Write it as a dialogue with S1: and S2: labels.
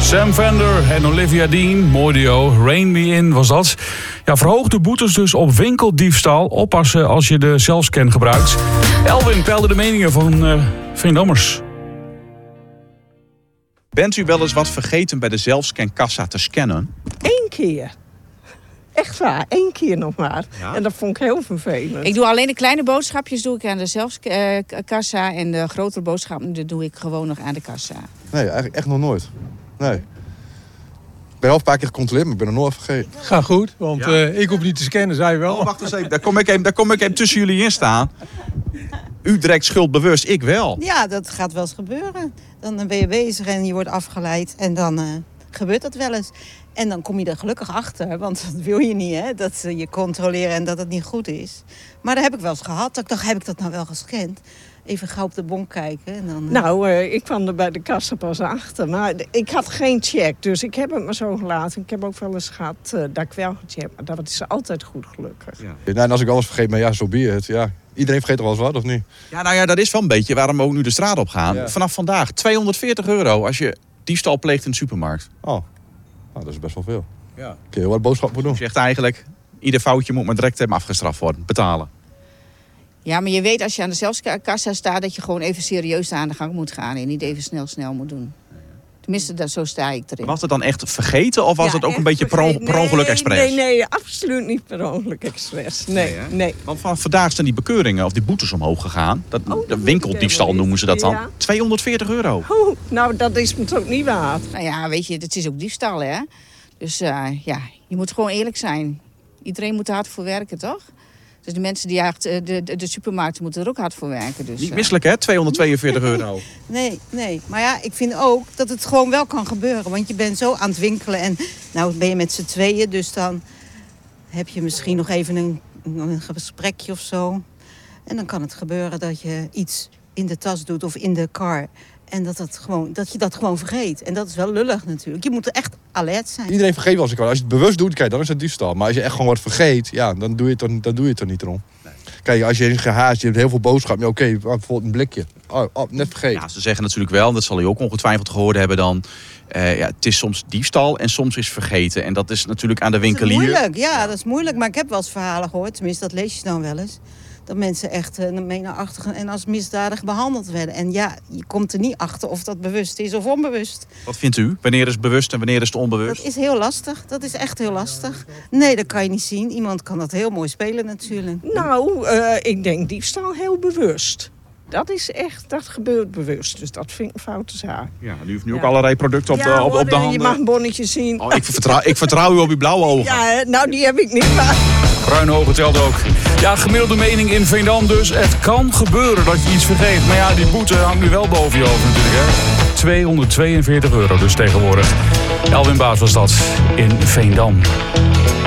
S1: Sam Fender en Olivia Dean, mooi duo, Rain Me In was dat. Ja, verhoogde boetes dus op winkeldiefstal. Oppassen als je de zelfscan gebruikt. Elwin peilde de meningen van Veendammers.
S2: Bent u wel eens wat vergeten bij de zelfscankassa te scannen?
S3: 1 keer. Echt waar, 1 keer nog maar.
S2: Ja?
S3: En dat vond ik heel vervelend.
S4: Ik doe alleen de kleine boodschapjes doe ik aan de zelfkassa. En de grotere boodschappen doe ik gewoon nog aan de kassa.
S5: Nee, eigenlijk echt nog nooit. Nee. Ik ben wel een paar keer gecontroleerd, maar ik ben er nooit vergeten.
S6: Gaat goed, want ik hoef niet te scannen, zij wel.
S2: Oh, wacht eens even. Daar kom ik even tussen jullie in staan. U direct schuldbewust, ik wel.
S7: Ja, dat gaat wel eens gebeuren. Dan ben je bezig en je wordt afgeleid en dan gebeurt dat wel eens. En dan kom je er gelukkig achter, want dat wil je niet, hè? Dat ze je controleren en dat het niet goed is. Maar dat heb ik wel eens gehad. Ik dacht, heb ik dat nou wel gescand? Even gauw op de bon kijken. En dan,
S3: Nou, ik kwam er bij de kassa pas achter. Maar ik had geen check, dus ik heb het maar zo gelaten. Ik heb ook wel eens gehad dat ik wel gecheckt. Maar dat is altijd goed, gelukkig.
S5: Ja. Nou, en als ik alles vergeet, maar ja, zo be it. Ja. Iedereen vergeet toch wel eens wat, of niet?
S2: Ja, nou ja, dat is wel een beetje waarom we ook nu de straat op gaan.
S5: Ja.
S2: Vanaf vandaag €240 als je diefstal pleegt in de supermarkt.
S5: Oh, nou, dat is best wel veel.
S2: Ja.
S5: Kun je wat boodschap voor doen?
S2: Je zegt eigenlijk, ieder foutje moet maar direct afgestraft worden. Betalen.
S4: Ja, maar je weet als je aan de zelfkassa staat dat je gewoon even serieus aan de gang moet gaan. En niet even snel moet doen. Tenminste, zo sta ik erin.
S2: Was het dan echt vergeten of was
S3: Ja,
S2: het ook een
S3: echt
S2: beetje per ongeluk expres?
S3: Nee, absoluut niet per ongeluk expres. Nee.
S2: Want vandaag zijn die bekeuringen of die boetes omhoog gegaan. De winkeldiefstal noemen ze dat dan.
S3: Ja.
S2: €240.
S3: Oeh, nou, dat is me toch niet waard.
S4: Nou ja, weet je, het is ook diefstal, hè. Dus ja, je moet gewoon eerlijk zijn. Iedereen moet er hard voor werken, toch? Dus de mensen die de supermarkten moeten er ook hard voor werken. Dus,
S2: Niet misselijk, hè? €242.
S7: Nee. Maar ja, ik vind ook dat het gewoon wel kan gebeuren. Want je bent zo aan het winkelen en nou ben je met z'n tweeën. Dus dan heb je misschien nog even een gesprekje of zo. En dan kan het gebeuren dat je iets in de tas doet of in de car. En dat je dat gewoon vergeet. En dat is wel lullig natuurlijk. Je moet er echt alert zijn.
S5: Iedereen vergeet wel eens een keer. Als je het bewust doet, kijk, dan is het diefstal. Maar als je echt gewoon wat vergeet, ja, dan doe je het er niet om. Nee. Kijk, als je eens gehaast, je hebt heel veel boodschappen. Ja, oké, bijvoorbeeld een blikje. Net vergeten.
S2: Ja, ze zeggen natuurlijk wel, dat zal u ook ongetwijfeld gehoord hebben dan. Het is soms diefstal en soms is vergeten. En dat is natuurlijk aan de winkelier.
S7: Dat is moeilijk, ja, dat is moeilijk. Maar ik heb wel eens verhalen gehoord, tenminste dat lees je dan wel eens. Dat mensen echt menenachtig en als misdadig behandeld werden. En ja, je komt er niet achter of dat bewust is of onbewust.
S2: Wat vindt u? Wanneer is het bewust en wanneer is het onbewust?
S7: Dat is heel lastig. Dat is echt heel lastig. Nee, dat kan je niet zien. Iemand kan dat heel mooi spelen natuurlijk.
S3: Nou, ik denk diefstal heel bewust. Dat gebeurt bewust. Dus dat vind ik een foute zaak.
S2: Ja, u heeft nu ook allerlei producten op de handen.
S3: Je mag een bonnetje zien.
S2: Oh, ik vertrouw u op uw blauwe ogen.
S3: Ja, nou die heb ik niet, maar...
S1: Bruine ogen telt ook. Ja, gemiddelde mening in Veendam dus. Het kan gebeuren dat je iets vergeet. Maar ja, die boete hangt nu wel boven je hoofd natuurlijk, hè. €242 dus tegenwoordig. Elwin Baas was dat in Veendam.